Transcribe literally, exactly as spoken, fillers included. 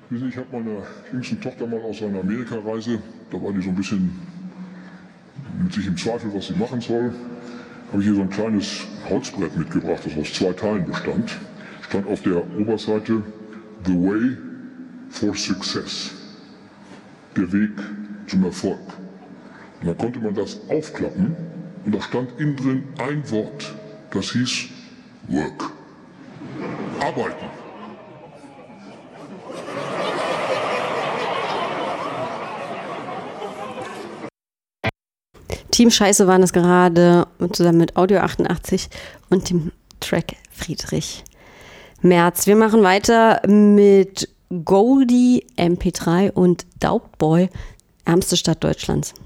Ich habe meiner jüngsten Tochter mal aus einer Amerikareise, da war die so ein bisschen mit sich im Zweifel, was sie machen soll, habe ich hier so ein kleines Holzbrett mitgebracht, das aus zwei Teilen bestand. Stand auf der Oberseite The Way for Success, der Weg zum Erfolg. Und dann konnte man das aufklappen und da stand innen drin ein Wort, das hieß Work. Arbeiten. Team Scheiße waren es gerade zusammen mit Audio achtundachtzig und dem Track Friedrich Merz. Wir machen weiter mit Goldie M P drei und Daubboy, ärmste Stadt Deutschlands.